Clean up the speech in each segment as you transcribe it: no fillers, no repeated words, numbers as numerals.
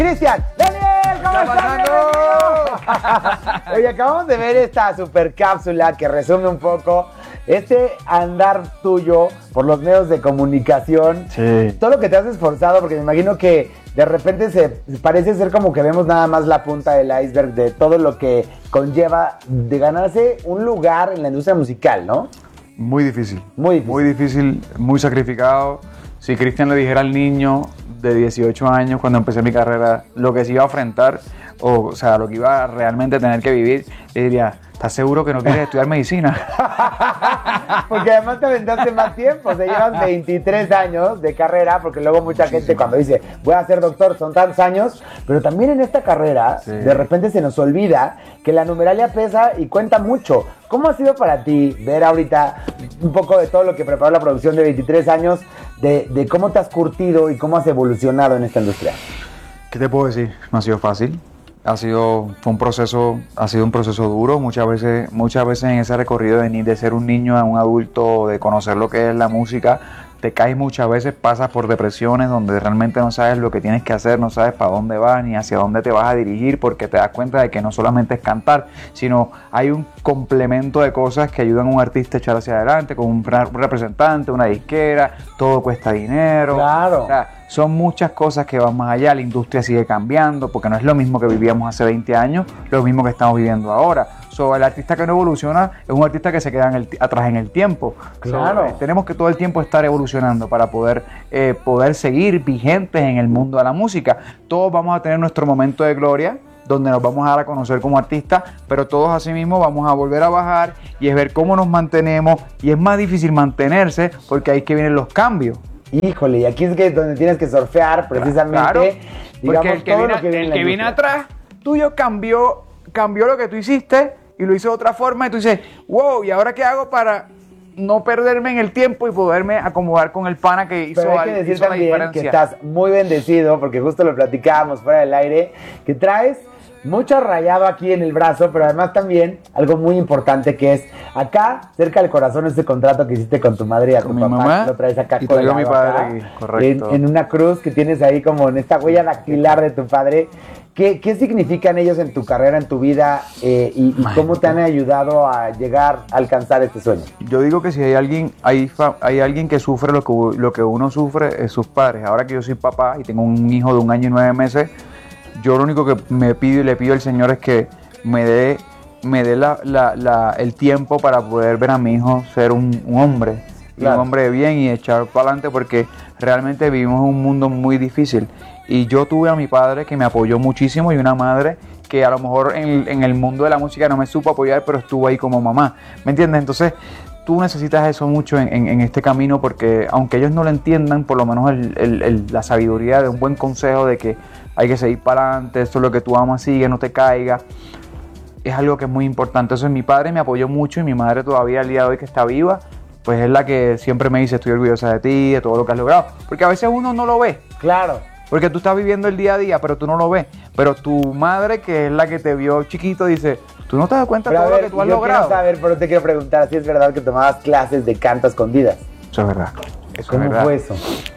Cristian, Daniel, ¿cómo estás? Oye, acabamos de ver esta super cápsula que resume un poco este andar tuyo por los medios de comunicación. Sí. Todo lo que te has esforzado, porque me imagino que de repente parece ser como que vemos nada más la punta del iceberg de todo lo que conlleva de ganarse un lugar en la industria musical, ¿no? Muy difícil. Muy difícil. Muy difícil, muy sacrificado. Si Cristian le dijera al niño de 18 años cuando empecé mi carrera lo que se iba a enfrentar, o sea, lo que iba a realmente tener que vivir, le diría, ¿estás seguro que no quieres estudiar medicina? Porque además te aventaste más tiempo, o sea, llevas 23 años de carrera, porque luego mucha gente cuando dice, voy a ser doctor, son tantos años, pero también en esta carrera, de repente se nos olvida que la numeralia pesa y cuenta mucho. ¿Cómo ha sido para ti ver ahorita un poco de todo lo que preparó la producción de 23 años, de cómo te has curtido y cómo has evolucionado en esta industria? ¿Qué te puedo decir? No ha sido fácil. Ha sido un proceso duro. Muchas veces en ese recorrido de venir de ser un niño a un adulto, de conocer lo que es la música, te caes muchas veces, pasas por depresiones donde realmente no sabes lo que tienes que hacer, no sabes para dónde vas ni hacia dónde te vas a dirigir, porque te das cuenta de que no solamente es cantar, sino hay un complemento de cosas que ayudan a un artista a echar hacia adelante, con un representante, una disquera, todo cuesta dinero. Claro. O sea, son muchas cosas que van más allá, la industria sigue cambiando, porque no es lo mismo que vivíamos hace 20 años, lo mismo que estamos viviendo ahora. El artista que no evoluciona es un artista que se queda atrás en el tiempo. Claro. Tenemos que todo el tiempo estar evolucionando para poder seguir vigentes en el mundo de la música. Todos vamos a tener nuestro momento de gloria, donde nos vamos a dar a conocer como artistas, pero todos asimismo vamos a volver a bajar y es ver cómo nos mantenemos, y es más difícil mantenerse porque ahí es que vienen los cambios. Híjole, y aquí es que donde tienes que surfear precisamente, Claro, digamos, porque el que viene atrás. atrás tuyo cambió lo que tú hiciste y lo hizo de otra forma, y tú dices, wow, ¿y ahora qué hago para no perderme en el tiempo y poderme acomodar con el pana que hizo, Pero hay que decir hizo la también diferencia? que estás muy bendecido, porque justo lo platicábamos fuera del aire, que traes mucho rayado aquí en el brazo, pero además también algo muy importante que es acá, cerca del corazón, este contrato que hiciste con tu madre y a tu Con mi papá, mamá, lo traes acá y traigo a mi colgado padre acá, aquí, correcto. en una cruz que tienes ahí como en esta huella dactilar de tu padre. ¿Qué significan ellos en tu carrera, en tu vida, y cómo te han ayudado a llegar a alcanzar este sueño? Yo digo que si hay alguien que sufre lo que uno sufre, es sus padres. Ahora que yo soy papá y tengo un hijo de 1 año y 9 meses, yo lo único que me pido y le pido al Señor es que me dé el tiempo para poder ver a mi hijo ser un hombre, Claro. y un hombre de bien, y echar para adelante, porque realmente vivimos en un mundo muy difícil. Y yo tuve a mi padre que me apoyó muchísimo, y una madre que a lo mejor en el mundo de la música no me supo apoyar, pero estuvo ahí como mamá, ¿me entiendes? Entonces tú necesitas eso mucho en este camino, porque aunque ellos no lo entiendan, por lo menos la sabiduría de un buen consejo de que hay que seguir para adelante, esto es lo que tú amas, sigue, no te caigas, es algo que es muy importante. Entonces mi padre me apoyó mucho, y mi madre todavía al día de hoy, que está viva, pues es la que siempre me dice, estoy orgullosa de ti, de todo lo que has logrado, porque a veces uno no lo ve. Claro. Porque tú estás viviendo el día a día, pero tú no lo ves. Pero tu madre, que es la que te vio chiquito, dice, ¿tú no te das cuenta de todo lo que tú has logrado? Yo quiero saber, pero te quiero preguntar si es verdad que tomabas clases de canto a escondidas. Eso es verdad. Eso ¿Cómo es verdad. fue eso?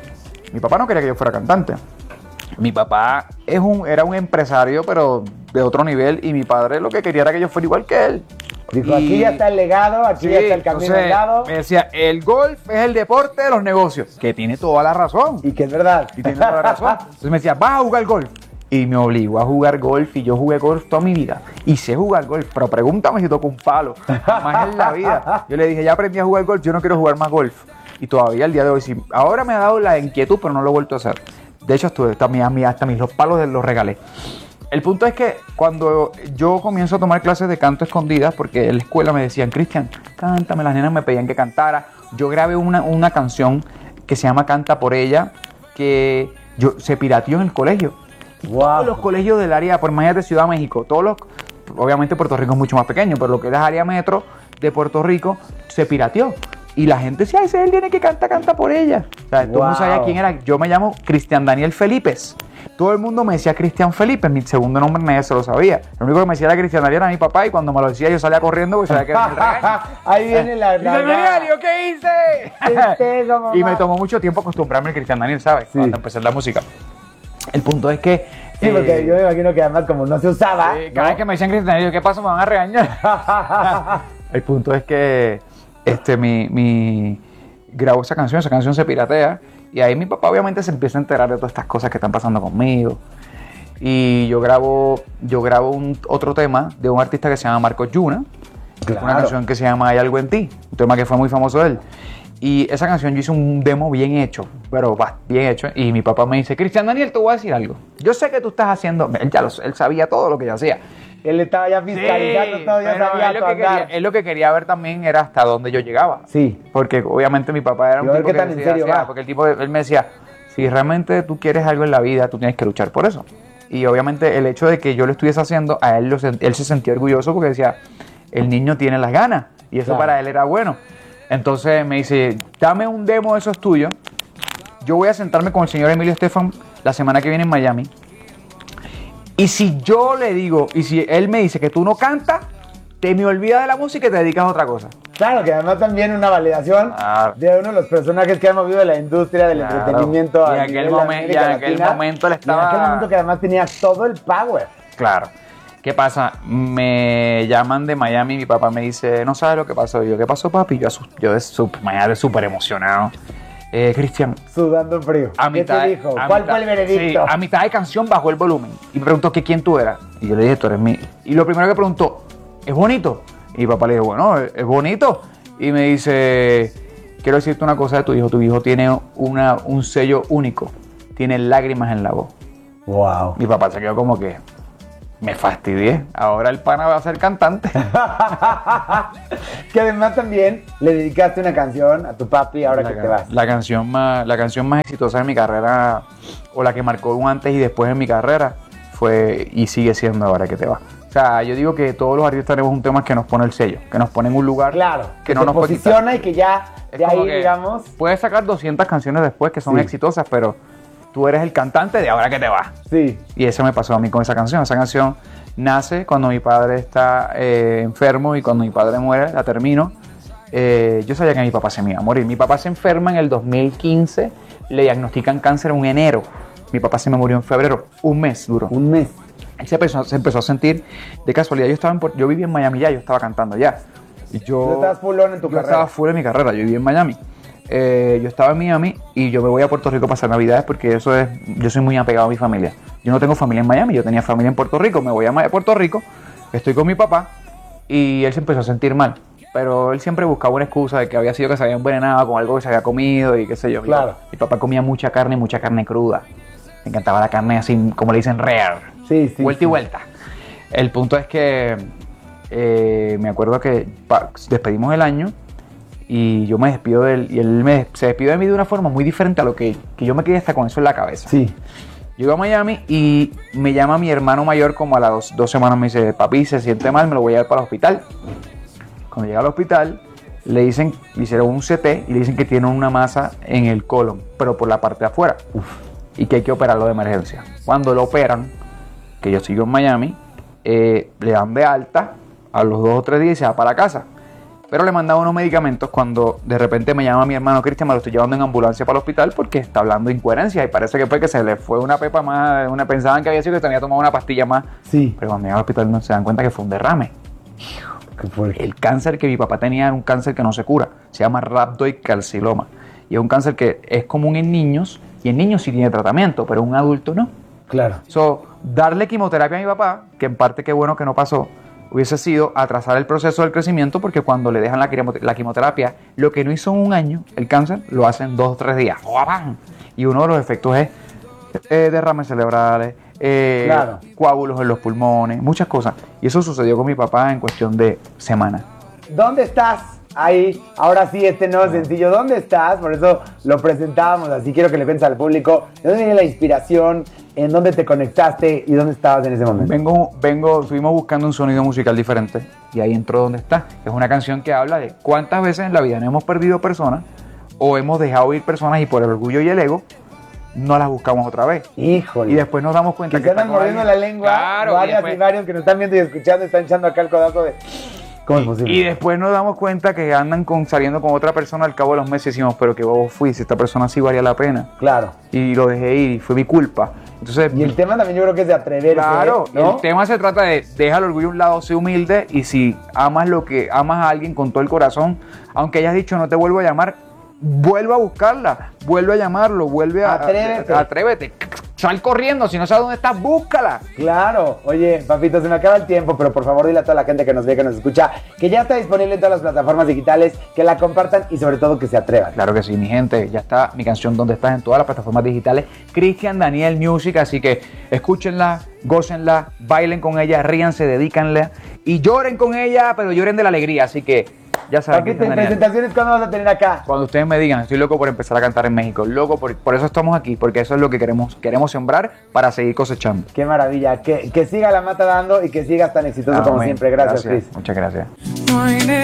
Mi papá no quería que yo fuera cantante. Mi papá era un empresario, pero de otro nivel, y mi padre lo que quería era que yo fuera igual que él. Dijo, aquí ya está el legado, aquí ya está el camino andado. Me decía, el golf es el deporte de los negocios, que tiene toda la razón. Y que es verdad. Y tiene toda la razón. Entonces me decía, vas a jugar golf. Y me obligó a jugar golf, y yo jugué golf toda mi vida. Y sé jugar golf, pero pregúntame si toco un palo. Jamás en la vida. Yo le dije, ya aprendí a jugar golf, yo no quiero jugar más golf. Y todavía al día de hoy, sí. Ahora me ha dado la inquietud, pero no lo he vuelto a hacer. De hecho, hasta mis los palos los regalé. El punto es que cuando yo comienzo a tomar clases de canto escondidas, porque en la escuela me decían, Cristian, cántame, las nenas me pedían que cantara. Yo grabé una canción que se llama Canta por ella, que se pirateó en el colegio. Wow. Todos los colegios del área, por más de Ciudad de México, obviamente Puerto Rico es mucho más pequeño, pero lo que es la área metro de Puerto Rico se pirateó. Y la gente decía, ese él tiene que canta por ella. O sea, todo el mundo sabía quién era. Yo me llamo Cristian Daniel Felipes. Todo el mundo me decía Cristian Felipe, mi segundo nombre nadie se lo sabía. Lo único que me decía era Cristian Daniel, era mi papá, y cuando me lo decía yo salía corriendo porque sabía que era el regaño. Ahí viene la Cristian Daniel, ¿yo qué hice? Y me tomó mucho tiempo acostumbrarme al Cristian Daniel, ¿sabes? Sí. Cuando empecé la música. El punto es que Sí, porque yo me imagino que además como no se usaba. Sí, cada vez que me dicen Cristian, yo, ¿qué pasa? Me van a regañar. El punto es que grabo esa canción se piratea. Y ahí mi papá obviamente se empieza a enterar de todas estas cosas que están pasando conmigo. Y yo grabo otro tema de un artista que se llama Marcos Yuna. Claro. Una canción que se llama Hay algo en ti. Un tema que fue muy famoso de él. Y esa canción yo hice un demo bien hecho, pero bien hecho. Y mi papá me dice, Cristian Daniel, te voy a decir algo. Yo sé que tú estás haciendo... Él sabía todo lo que yo hacía. Él estaba ya fiscalizando todo, ya sabía todo. Él lo que quería ver también era hasta dónde yo llegaba. Sí. Porque obviamente mi papá era un tipo que decía, porque él me decía, si realmente tú quieres algo en la vida, tú tienes que luchar por eso. Y obviamente el hecho de que yo lo estuviese haciendo, a él se sentía orgulloso porque decía, el niño tiene las ganas. Y eso para él era bueno. Entonces me dice, dame un demo de esos tuyos. Yo voy a sentarme con el señor Emilio Estefan la semana que viene en Miami. Y si yo le digo, y si él me dice que tú no cantas, te me olvidas de la música y te dedicas a otra cosa. Claro, que además también una validación de uno de los personajes que ha movido de la industria del entretenimiento. Y en aquel momento él estaba... Y en aquel momento que además tenía todo el power. Claro. ¿Qué pasa? Me llaman de Miami, mi papá me dice, no sabes lo que pasó. Y yo, ¿qué pasó, papi? Yo de súper emocionado. Cristian. Sudando en frío. ¿Qué te dijo? ¿Cuál fue el veredicto? Sí, a mitad de canción bajó el volumen y me preguntó que quién tú eras. Y yo le dije, tú eres mí. Y lo primero que preguntó, ¿es bonito? Y mi papá le dijo, bueno, es bonito. Y me dice, quiero decirte una cosa de tu hijo. Tu hijo tiene un sello único. Tiene lágrimas en la voz. Wow. Mi papá se quedó como que... Me fastidié. Ahora el pana va a ser cantante. Que además también le dedicaste una canción a tu papi ahora que te vas. La canción más exitosa de mi carrera, o la que marcó un antes y después en mi carrera, fue y sigue siendo Ahora que te vas. O sea, yo digo que todos los artistas tenemos un tema que nos pone el sello, que nos pone en un lugar que no nos posiciona y que ya de ahí, digamos... Puedes sacar 200 canciones después que son exitosas, pero... Tú eres el cantante de Ahora que te vas. Sí. Y eso me pasó a mí con esa canción. Esa canción nace cuando mi padre está enfermo y cuando mi padre muere, la termino. Yo sabía que mi papá se me iba a morir. Mi papá se enferma en el 2015, le diagnostican cáncer en enero. Mi papá se me murió en febrero. Un mes duró. Un mes. Él se empezó a sentir de casualidad. Yo vivía en Miami ya, yo estaba cantando ya. ¿Tú estabas fullón en tu carrera? Yo estaba full en mi carrera, yo vivía en Miami. Yo estaba en Miami y yo me voy a Puerto Rico a pasar Navidades porque yo soy muy apegado a mi familia. Yo no tengo familia en Miami, yo tenía familia en Puerto Rico. Me voy a Puerto Rico, estoy con mi papá y él se empezó a sentir mal. Pero él siempre buscaba una excusa de que había sido que se había envenenado con algo que se había comido y qué sé yo. Claro. Mi papá comía mucha carne cruda. Me encantaba la carne así, como le dicen, rare. Sí. Vuelta y vuelta. El punto es que me acuerdo que despedimos el año. Y yo me despido de él y él se despidió de mí de una forma muy diferente a lo que yo me quedé hasta con eso en la cabeza. Sí. Yo iba a Miami y me llama mi hermano mayor como a las dos semanas. Me dice, papi, se siente mal, me lo voy a llevar para el hospital. Cuando llega al hospital, le hicieron un CT y le dicen que tiene una masa en el colon, pero por la parte de afuera. Y que hay que operarlo de emergencia. Cuando lo operan, que yo sigo en Miami, le dan de alta a los 2 o 3 días y se va para la casa. Pero le mandaba unos medicamentos cuando de repente me llama mi hermano Cristian, me lo estoy llevando en ambulancia para el hospital porque está hablando de incoherencia y parece que fue que se le fue una pepa más, pensaban que había sido que tenía tomado una pastilla más. Sí. Pero cuando llega al hospital no se dan cuenta que fue un derrame. El cáncer que mi papá tenía era un cáncer que no se cura, se llama rhabdoid-carcinoma y es un cáncer que es común en niños y en niños sí tiene tratamiento, pero en un adulto no. Claro. Darle quimioterapia a mi papá, que en parte qué bueno que no pasó, hubiese sido atrasar el proceso del crecimiento porque cuando le dejan la quimioterapia, lo que no hizo en un año, el cáncer, lo hace en 2 o 3 días. Y uno de los efectos es derrames cerebrales, coágulos en los pulmones, muchas cosas. Y eso sucedió con mi papá en cuestión de semanas. ¿Dónde estás? Ahí, ahora sí, este nuevo sencillo, ¿dónde estás? Por eso lo presentábamos, así quiero que le cuentes al público, ¿de dónde viene la inspiración? ¿En dónde te conectaste y dónde estabas en ese momento? Estuvimos buscando un sonido musical diferente y ahí entró Donde Está. Es una canción que habla de cuántas veces en la vida no hemos perdido personas o hemos dejado ir personas y por el orgullo y el ego no las buscamos otra vez. Híjole. Y después nos damos cuenta que están mordiendo la lengua. Claro, varias y varios que nos están viendo y escuchando están echando acá el codazo de... ¿Cómo es posible? Y después nos damos cuenta que andan saliendo con otra persona al cabo de los meses y decimos, pero que bobo fui, si esta persona sí valía la pena. Claro. Y lo dejé ir y fue mi culpa. Entonces, Y el tema también yo creo que es de atreverse, claro, ¿no? el tema se trata de deja el orgullo a un lado, sé humilde y si amas amas a alguien con todo el corazón, aunque hayas dicho no te vuelvo a llamar, vuelve a buscarla, vuelve a llamarlo, atrévete, sal corriendo, si no sabes dónde estás, búscala. Claro. Oye, papito, se me acaba el tiempo, pero por favor dile a toda la gente que nos ve, que nos escucha, que ya está disponible en todas las plataformas digitales, que la compartan y sobre todo que se atrevan. Claro que sí, mi gente, ya está mi canción Donde Estás en todas las plataformas digitales, Cristian Daniel Music, así que escúchenla, gócenla, bailen con ella, ríanse, dedícanla y lloren con ella, pero lloren de la alegría, así que ya saben. Papito, ¿en presentaciones cuándo vas a tener acá? Cuando ustedes me digan, estoy loco por empezar a cantar en México, loco, por eso estamos aquí, porque eso es lo que queremos sembrar para seguir cosechando. Qué maravilla, que siga la mata dando y que sigas tan exitoso como Amén. siempre. Gracias, Chris. Muchas gracias.